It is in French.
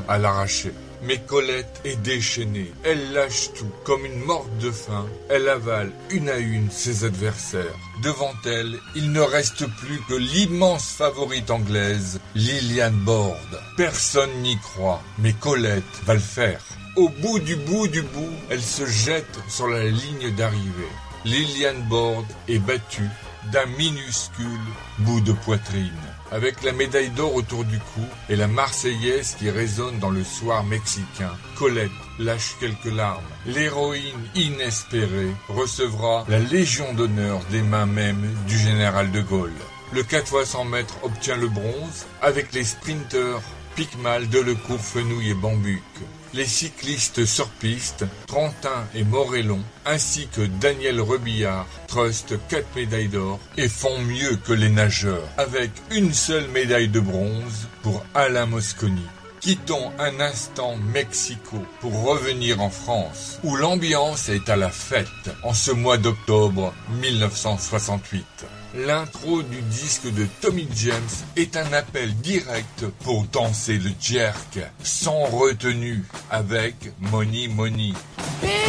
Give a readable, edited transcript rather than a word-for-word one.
à l'arracher. Mais Colette est déchaînée, elle lâche tout, comme une morte de faim, elle avale une à une ses adversaires. Devant elle, il ne reste plus que l'immense favorite anglaise, Lilian Borde. Personne n'y croit, mais Colette va le faire. Au bout du bout, elle se jette sur la ligne d'arrivée. Lilian Borde est battue d'un minuscule bout de poitrine. Avec la médaille d'or autour du cou et la Marseillaise qui résonne dans le soir mexicain, Colette lâche quelques larmes. L'héroïne inespérée recevra la Légion d'honneur des mains même du général de Gaulle. Le 4 x 100 mètres obtient le bronze avec les sprinteurs Picmal, Delecourt, Fenouil et Bambuc. Les cyclistes sur piste, Trentin et Morellon, ainsi que Daniel Rebillard, trustent 4 médailles d'or et font mieux que les nageurs, avec une seule médaille de bronze pour Alain Mosconi. Quittons un instant Mexico pour revenir en France, où l'ambiance est à la fête en ce mois d'octobre 1968. L'intro du disque de Tommy James est un appel direct pour danser le jerk, sans retenue, avec Money Money.